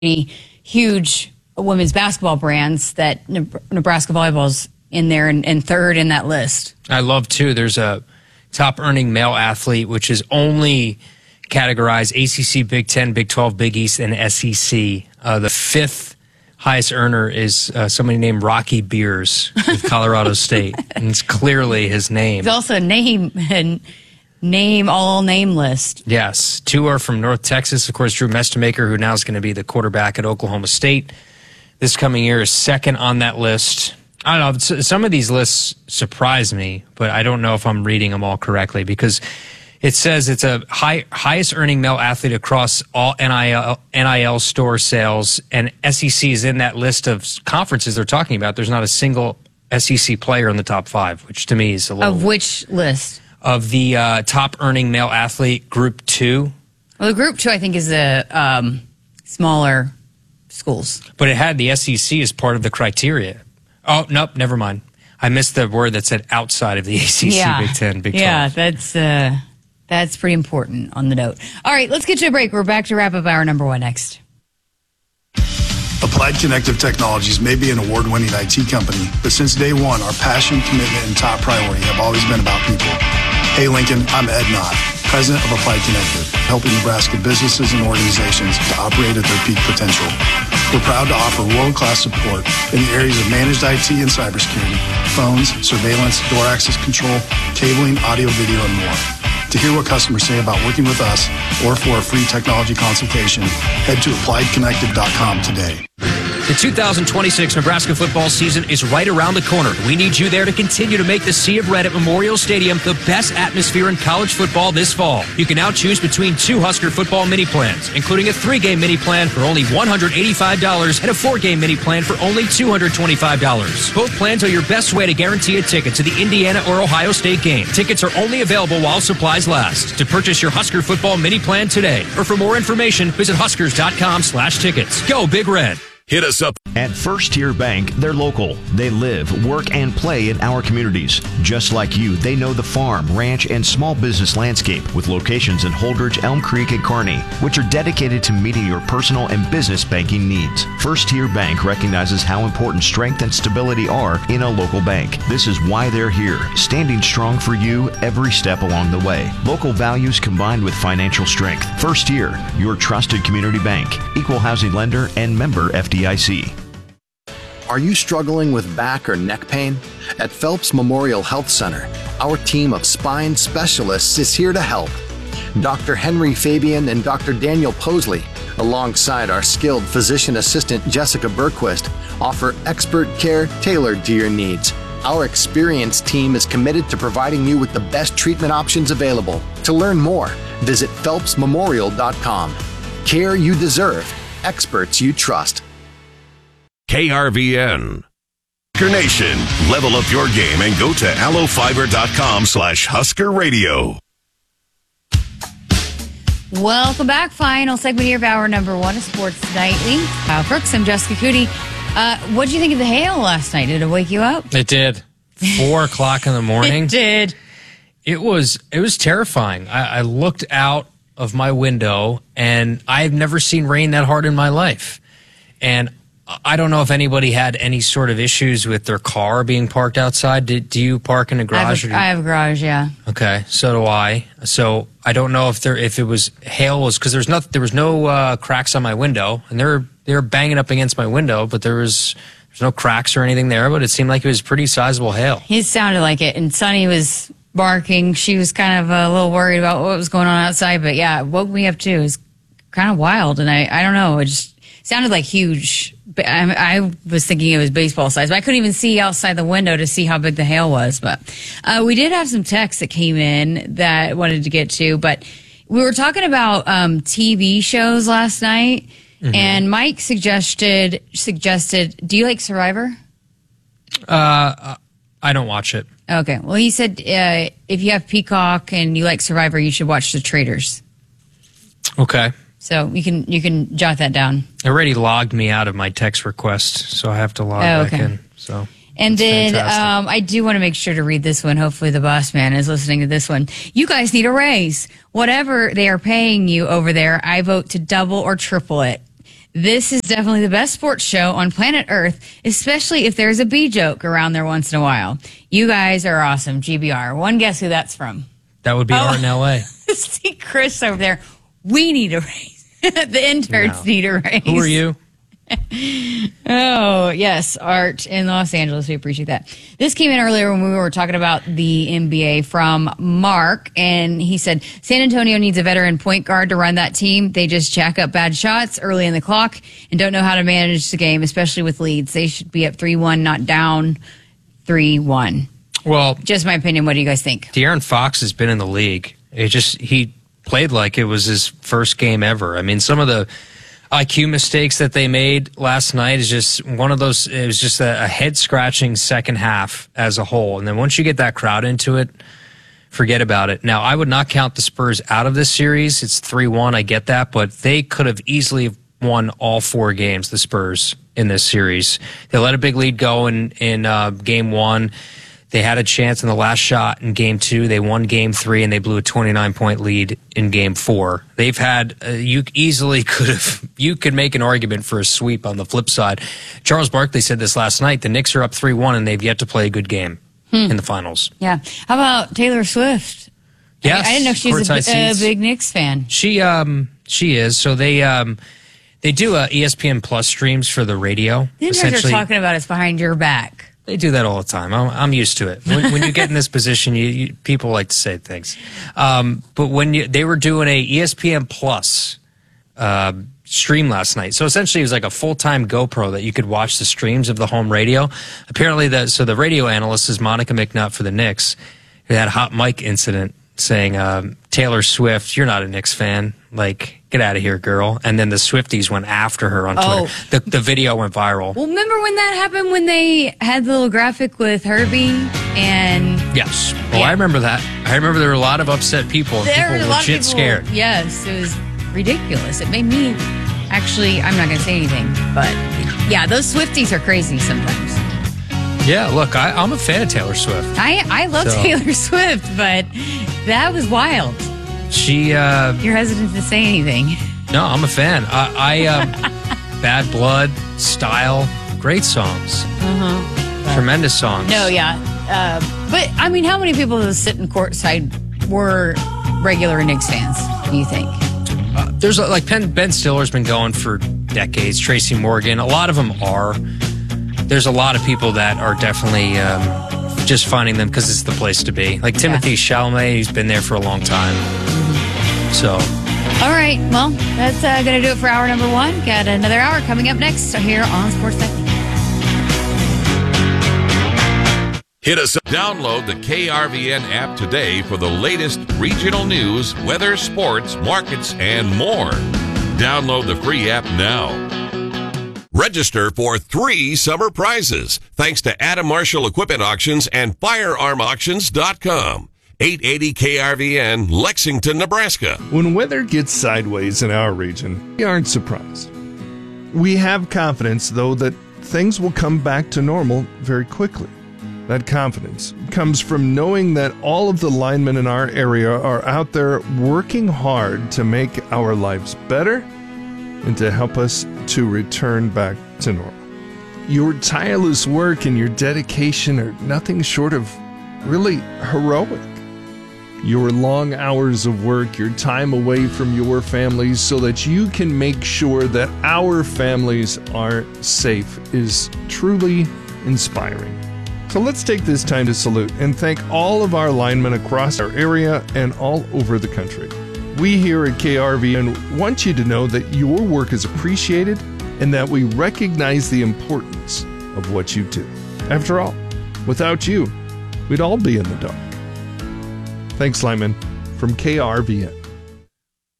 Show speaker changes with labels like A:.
A: huge women's basketball brands that Nebraska volleyball's in there and third in that list.
B: I love, too, there's a top-earning male athlete, which is only categorized ACC, Big Ten, Big 12, Big East, and SEC. The fifth highest earner is somebody named Rocky Beers with Colorado State, and it's clearly his name.
A: There's also a all name list.
B: Yes. Two are from North Texas. Of course, Drew Mestemaker, who now is going to be the quarterback at Oklahoma State this coming year, is second on that list. I don't know. Some of these lists surprise me, but I don't know if I'm reading them all correctly because it says it's a highest earning male athlete across all NIL store sales, and SEC is in that list of conferences they're talking about. There's not a single SEC player in the top five, which to me is a little...
A: Of which list?
B: Of the top earning male athlete, Group 2.
A: Well, the Group 2, I think, is the smaller schools.
B: But it had the SEC as part of the criteria. Oh, nope, never mind. I missed the word that said outside of the ACC, Big 10, Big 12.
A: Yeah, that's pretty important on the note. All right, let's get to a break. We're back to wrap up hour number 1 next.
C: Applied Connective Technologies may be an award-winning IT company, but since day one, our passion, commitment, and top priority have always been about people. Hey, Lincoln, I'm Ed Knott, president of Applied Connective, helping Nebraska businesses and organizations to operate at their peak potential. We're proud to offer world-class support in the areas of managed IT and cybersecurity, phones, surveillance, door access control, cabling, audio, video, and more. To hear what customers say about working with us or for a free technology consultation, head to appliedconnective.com today.
D: The 2026 Nebraska football season is right around the corner. We need you there to continue to make the Sea of Red at Memorial Stadium the best atmosphere in college football this fall. You can now choose between 2 Husker football mini plans, including a 3-game mini plan for only $185 and a 4-game mini plan for only $225. Both plans are your best way to guarantee a ticket to the Indiana or Ohio State game. Tickets are only available while supplies last. To purchase your Husker football mini plan today, or for more information, visit huskers.com/tickets. Go Big Red.
E: Hit us up.
F: At First Tier Bank, they're local. They live, work, and play in our communities. Just like you, they know the farm, ranch, and small business landscape with locations in Holdridge, Elm Creek, and Kearney, which are dedicated to meeting your personal and business banking needs. First Tier Bank recognizes how important strength and stability are in a local bank. This is why they're here, standing strong for you every step along the way. Local values combined with financial strength. First Tier, your trusted community bank, equal housing lender, and member FDIC.
G: Are you struggling with back or neck pain? At Phelps Memorial Health Center, our team of spine specialists is here to help. Dr. Henry Fabian and Dr. Daniel Posley, alongside our skilled physician assistant Jessica Berquist, offer expert care tailored to your needs. Our experienced team is committed to providing you with the best treatment options available. To learn more, visit phelpsmemorial.com. Care you deserve, experts you trust.
E: KRVN. Husker Nation, level up your game and go to allofiber.com/Husker Radio.
A: Welcome back. Final segment here of hour number 1 of Sports Nightly. Kyle Crooks, I'm Jessica Cootie. What did you think of the hail last night? Did it wake you up?
B: It did. 4 o'clock in the morning.
A: It did.
B: It was terrifying. I looked out of my window, and I've never seen rain that hard in my life. And I don't know if anybody had any sort of issues with their car being parked outside. Do you park in a garage?
A: I have a garage, yeah.
B: Okay, so do I. So I don't know if it was hail was because there was no cracks on my window, and they were banging up against my window, but there's no cracks or anything there. But it seemed like it was pretty sizable hail. It
A: sounded like it, and Sunny was barking. She was kind of a little worried about what was going on outside, but yeah, it woke me up too. It was kind of wild, and I don't know. It just sounded like huge. I was thinking it was baseball size, but I couldn't even see outside the window to see how big the hail was. But we did have some texts that came in that I wanted to get to. But we were talking about TV shows last night, and Mike suggested. Do you like Survivor?
B: I don't watch it.
A: Okay. Well, he said if you have Peacock and you like Survivor, you should watch The Traitors.
B: Okay.
A: So you can jot that down.
B: It already logged me out of my text request, so I have to log back in. So,
A: and then I do want to make sure to read this one. Hopefully the boss man is listening to this one. You guys need a raise. Whatever they are paying you over there, I vote to double or triple it. This is definitely the best sports show on planet Earth, especially if there's a bee joke around there once in a while. You guys are awesome, GBR. One guess who that's from.
B: That would be Art in L.A.
A: See Chris over there. We need a raise. The interns need a raise.
B: Who are you?
A: Oh, yes, Art in Los Angeles. We appreciate that. This came in earlier when we were talking about the NBA from Mark, and he said San Antonio needs a veteran point guard to run that team. They just jack up bad shots early in the clock and don't know how to manage the game, especially with leads. They should be up 3-1, not down 3-1.
B: Well,
A: just my opinion. What do you guys think?
B: De'Aaron Fox has been in the league. He played like it was his first game ever. I mean, some of the IQ mistakes that they made last night is just one of those. It was just a head-scratching second half as a whole. And then once you get that crowd into it, forget about it. Now, I would not count the Spurs out of this series. It's 3-1. I get that. But they could have easily won all 4 games, the Spurs, in this series. They let a big lead go in game 1. They had a chance in the last shot in game 2. They won game 3, and they blew a 29-point lead in game 4. They've had, you could make an argument for a sweep on the flip side. Charles Barkley said this last night. The Knicks are up 3-1, and they've yet to play a good game in the finals.
A: Yeah. How about Taylor Swift?
B: Yes.
A: I didn't know she was a big Knicks fan.
B: She is. So they do ESPN Plus streams for the radio.
A: You guys are talking about it's behind your back.
B: They do that all the time. I'm used to it. When you get in this position, people like to say things. But they were doing a ESPN Plus stream last night. So essentially it was like a full-time GoPro that you could watch the streams of the home radio. Apparently the radio analyst is Monica McNutt for the Knicks, who had a hot mic incident saying, Taylor Swift, you're not a Knicks fan. Like, get out of here, girl. And then the Swifties went after her on Twitter. The video went viral.
A: Well, remember when that happened when they had the little graphic with Herbie and...
B: Yes. Well, yeah. I remember that. I remember there were a lot of upset people. People were legit scared.
A: Yes, it was ridiculous. It made me... Actually, I'm not going to say anything, but yeah, those Swifties are crazy sometimes.
B: Yeah, look, I'm a fan of Taylor Swift.
A: I love Taylor Swift, but that was wild. You're hesitant to say anything.
B: No, I'm a fan. Bad Blood, Style, great songs. Tremendous songs.
A: No, yeah. But, I mean, how many people that sit in courtside were regular Knicks fans, do you think?
B: There's like Ben Stiller's been going for decades, Tracy Morgan. A lot of them are. There's a lot of people that are definitely just finding them because it's the place to be. Like Timothy Chalamet, he's been there for a long time. So.
A: All right. Well, that's going to do it for hour number 1. Got another hour coming up next here on Sports Night.
E: Hit us up. Download the KRVN app today for the latest regional news, weather, sports, markets, and more. Download the free app now. Register for 3 summer prizes thanks to Adam Marshall Equipment Auctions and FirearmAuctions.com. 880 KRVN, Lexington, Nebraska.
H: When weather gets sideways in our region, we aren't surprised. We have confidence, though, that things will come back to normal very quickly. That confidence comes from knowing that all of the linemen in our area are out there working hard to make our lives better and to help us to return back to normal. Your tireless work and your dedication are nothing short of really heroic. Your long hours of work, your time away from your families so that you can make sure that our families are safe is truly inspiring. So let's take this time to salute and thank all of our linemen across our area and all over the country. We here at KRVN want you to know that your work is appreciated and that we recognize the importance of what you do. After all, without you, we'd all be in the dark. Thanks, linemen, from KRVN.